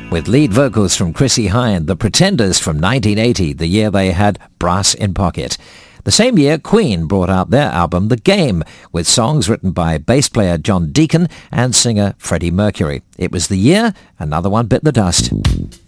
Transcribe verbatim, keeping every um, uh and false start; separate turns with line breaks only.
with lead vocals from Chrissie Hynde, The Pretenders from nineteen eighty, the year they had Brass in Pocket. The same year, Queen brought out their album The Game, with songs written by bass player John Deacon and singer Freddie Mercury. It was the year Another One Bit the Dust.